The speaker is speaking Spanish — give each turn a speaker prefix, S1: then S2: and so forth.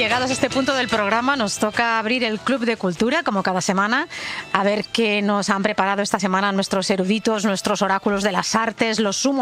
S1: llegados a este punto del programa nos toca abrir el Club de Cultura, como cada semana, a ver qué nos han preparado esta semana nuestros eruditos, nuestros oráculos de las artes, los sumos